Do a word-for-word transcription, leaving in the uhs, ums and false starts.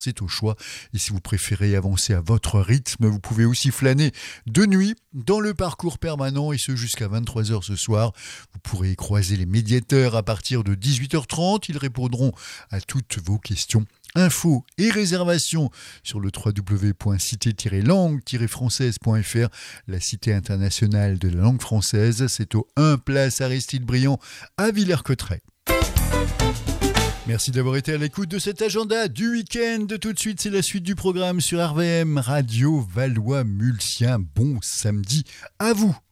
C'est au choix. Et si vous préférez avancer à votre rythme, vous pouvez aussi flâner de nuit dans le parcours permanent et ce jusqu'à vingt-trois heures ce soir. Vous pourrez croiser les médiateurs à partir de dix-huit heures trente. Ils répondront à toutes vos questions. Infos et réservations sur le w w w point cité tiret langue tiret française point f r, la Cité internationale de la langue française. C'est au un place Aristide Briand à Villers-Cotterêts. Merci d'avoir été à l'écoute de cet agenda du week-end. Tout de suite, c'est la suite du programme sur R V M Radio Valois-Mulsien. Bon samedi à vous.